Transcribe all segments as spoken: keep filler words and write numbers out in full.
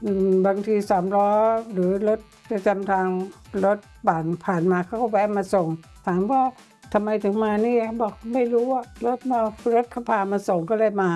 บางทีสามล้อหรือรถประจำทางรถผ่านผ่านมาเขาก็แวะมาส่งถามว่าทำไมถึงมานี่บอกไม่รู้ว่ารถมารถเขาพามาส่งก็เลยมา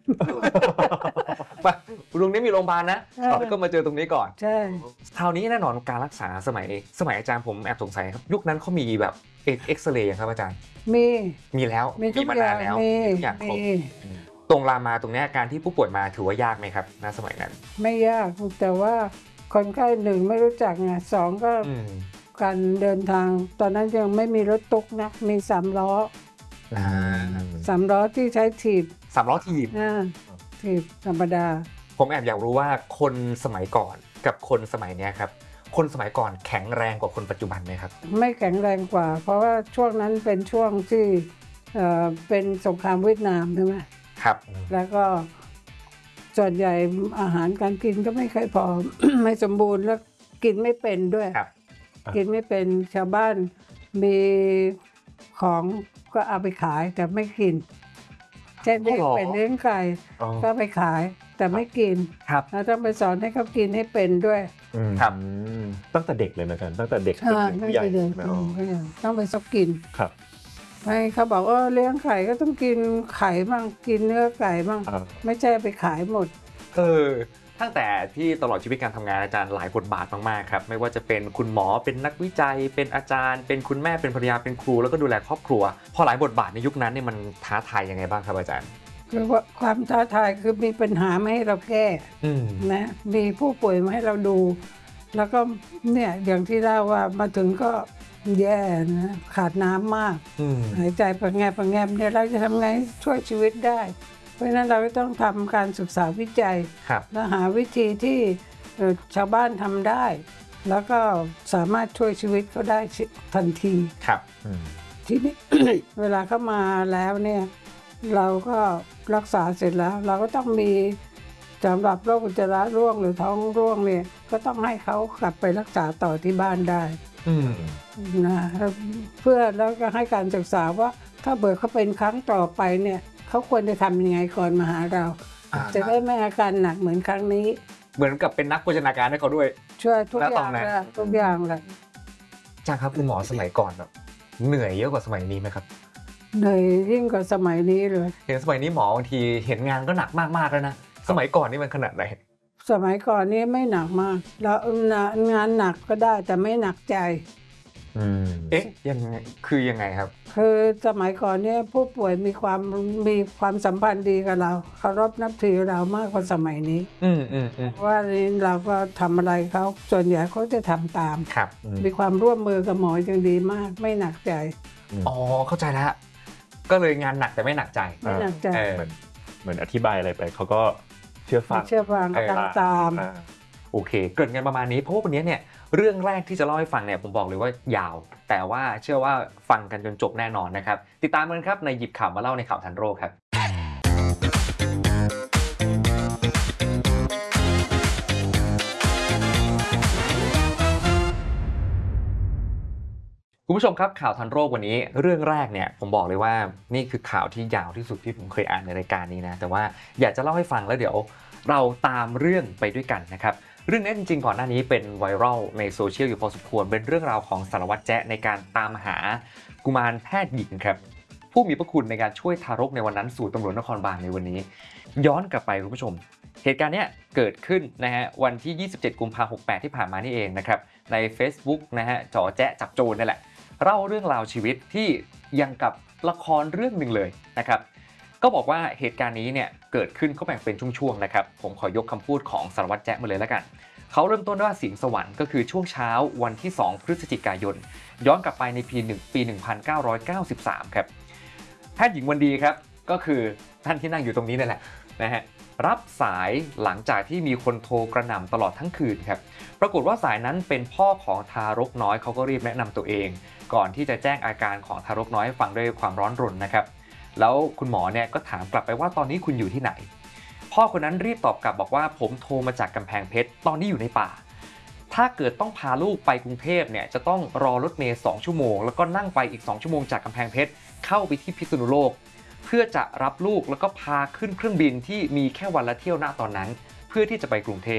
ลุงนี่มีโรงพยาบาลนะแล้วก็มาเจอตรงนี้ก่อนใช่คราวนี้แน่นอนการรักษาสมัยสมัยอาจารย์ผมแอบสงสัยครับยุคนั้นเขามีแบบเอ็กซเรย์ครับอาจารย์มีมีแล้วมีมานานแล้วมีทุกอย่างครบตรงรามาตรงนี้การที่ผู้ป่วยมาถือว่ายากไหมครับณสมัยนั้นไม่ยากแต่ว่าคนไข้หนึ่งไม่รู้จักไงสองก็การเดินทางตอนนั้นยังไม่มีรถตุ๊กนะมีสามล้อสามล้อที่ใช้ถีบสามล้อถีบถีบธรรมดาผมแอบอยากรู้ว่าคนสมัยก่อนกับคนสมัยนี้ครับคนสมัยก่อนแข็งแรงกว่าคนปัจจุบันไหมครับไม่แข็งแรงกว่าเพราะว่าช่วงนั้นเป็นช่วงที่เป็นสงครามเวียดนามใช่ไหมครับแล้วก็ส่วนใหญ่อาหารการกินก็ไม่ค่อยพอ ไม่สมบูรณ์แล้วกินไม่เป็นด้วยกินไม่เป็นชาวบ้านมีของก็เอาไปขายแต่ไม่กินเช่นเลี้ยงเป็ดเลี้ยงไก่ก็ไปขายแต่ไม่กินเราต้องไปสอนให้เขากินให้เป็นด้วยครับตั้งแต่เด็กเลยนะกันตั้งแต่เด็กจนถึงผู้ใหญ่ต้องไปซอกกินครับไม่เขาบอกว่าเลี้ยงไก่ก็ต้องกินไข่บ้างกินเนื้อไก่บ้างไม่ใช่ไปขายหมดเออตั้งแต่ที่ตลอดชีวิตการทำงานอาจารย์หลายบทบาทมากๆครับไม่ว่าจะเป็นคุณหมอเป็นนักวิจัยเป็นอาจารย์เป็นคุณแม่เป็นภรรยาเป็นครูแล้วก็ดูแลครอบครัวพอหลายบทบาทในยุคนั้นเนี่ยมันท้าทายยังไงบ้างครับอาจารย์คือว่าความท้าทายคือมีปัญหาไม่ให้เราแก้นะมีผู้ป่วยมาให้เราดูแล้วก็เนี่ยอย่างที่เล่าว่ามาถึงก็แย่นะขาดน้ำมากหายใจประแงบประแงบเนี่ยเราจะทำไงช่วยชีวิตได้เพราะฉะนั้นเราก็ต้องทำการศึกษาวิจัยและหาวิธีที่ชาวบ้านทำได้แล้วก็สามารถช่วยชีวิตเขาได้ทันทีครับทีนี้ เวลาเข้ามาแล้วเนี่ยเราก็รักษาเสร็จแล้วเราก็ต้องมีสำหรับโรคอุจจาระร่วงหรือท้องร่วงเนี่ยก็ต้องให้เขากลับไปรักษาต่อที่บ้านได้นะเพื่อแล้วก็ให้การศึกษาว่าถ้าเบิดเขาเป็นครั้งต่อไปเนี่ยเขาควรจะทำยังไงก่อนมาหาเราจะได้ไม่อาการหนักเหมือนครั้งนี้เหมือนกับเป็นนักโภชนาการให้เขาด้วยช่วยทุกอย่างเลยทุกอย่างเลยจ้าครับคุณหมอสมัยก่อนแบบเหนื่อยเยอะกว่าสมัยนี้ไหมครับเหนื่อยยิ่งกว่าสมัยนี้เลยเห็นสมัยนี้หมอบางทีเห็นงานก็หนักมากๆแล้วนะสมัยก่อนนี่มันขนาดไหนสมัยก่อนนี่ไม่หนักมากแล้วงานหนักก็ได้แต่ไม่หนักใจเอ๊ะยังไงคือยังไงครับคือสมัยก่อนเนี่ยผู้ป่วยมีความมีความสัมพันธ์ดีกับเราเคารพนับถือเรามากกว่าสมัยนี้อืมอืมอืมว่าเราก็ทำอะไรเขาส่วนใหญ่เขาจะทำตามครับมีความร่วมมือกับหมอยังดีมากไม่หนักใจอ๋อเข้าใจแล้วก็เลยงานหนักแต่ไม่หนักใจไม่หนักใจเหมือนเหมือนอธิบายอะไรไปเขาก็เชื่อฟังเชื่อฟังตามตามโอเคเกิดกันประมาณนี้เพราะว่าวันนี้เนี่ยเรื่องแรกที่จะเล่าให้ฟังเนี่ยผมบอกเลยว่ายาวแต่ว่าเชื่อว่าฟังกันจนจบแน่นอนนะครับติดตามกันครับในหยิบข่าวมาเล่าในข่าวทันโรคครับคุณผู้ชมครับข่าวทันโรควันนี้เรื่องแรกเนี่ยผมบอกเลยว่านี่คือข่าวที่ยาวที่สุดที่ผมเคยอ่านในรายการนี้นะแต่ว่าอยากจะเล่าให้ฟังแล้วเดี๋ยวเราตามเรื่องไปด้วยกันนะครับเรื่องนี้จริงๆก่อนหน้านี้เป็นไวรัลในโซเชียลอยู่พอสมควรเป็นเรื่องราวของสารวัตรแจ๊ะในการตามหากุมารแพทย์หญิงครับผู้มีพระคุณในการช่วยทารกในวันนั้นสู่ตำรวจนครบาลในวันนี้ย้อนกลับไปคุณผู้ชมเหตุการณ์นี้เกิดขึ้นนะฮะวันที่ยี่สิบเจ็ดกุมภาพันธ์หกสิบแปดที่ผ่านมานี่เองนะครับใน Facebook นะฮะจ๋อแจ๊ะจับโจรนี่แหละเล่าเรื่องราวชีวิตที่ยังกับละครเรื่องหนึ่งเลยนะครับก็บอกว่าเหตุการณ์นี้เนี่ยเกิดขึ้นก็แบ่งเป็นช่วงๆนะครับผมขอยกคำพูดของสารวัตรแจ๊ะมาเลยแล้วกันเขาเริ่มต้นว่าเสียงสวรรค์ก็คือช่วงเช้าวันที่สองพฤศจิกายนย้อนกลับไปในปีหนึ่งปีหนึ่งพันเก้าร้อยเก้าสิบสามครับแพทย์หญิงวันดีครับก็คือท่านที่นั่งอยู่ตรงนี้นั่นแหละนะฮะรับสายหลังจากที่มีคนโทรกระหน่ำตลอดทั้งคืนครับปรากฏว่าสายนั้นเป็นพ่อของทารกน้อยเขาก็รีบแนะนำตัวเองก่อนที่จะแจ้งอาการของทารกน้อยให้ฟังด้วยความร้อนรนนะครับแล้วคุณหมอเนี่ยก็ถามกลับไปว่าตอนนี้คุณอยู่ที่ไหนพ่อคนนั้นรีบตอบกลับบอกว่าผมโทรมาจากกำแพงเพชรตอนนี้อยู่ในป่าถ้าเกิดต้องพาลูกไปกรุงเทพเนี่ยจะต้องรอรถเมล์สองชั่วโมงแล้วก็นั่งไปอีกสองชั่วโมงจากกำแพงเพชรเข้าไปที่พิษณุโลกเพื่อจะรับลูกแล้วก็พาขึ้นเครื่องบินที่มีแค่วันละเที่ยวณตอนนั้นเพื่อที่จะไปกรุงเทพ